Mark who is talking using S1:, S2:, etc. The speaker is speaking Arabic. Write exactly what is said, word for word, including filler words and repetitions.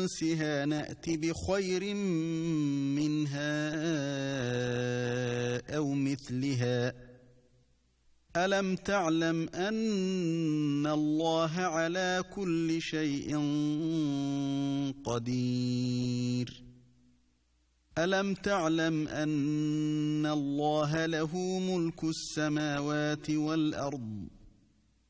S1: تنسها نأت بخير منها أو مثلها ألم تعلم أن الله على كل شيء قدير ألم تعلم أن الله له ملك السماوات والأرض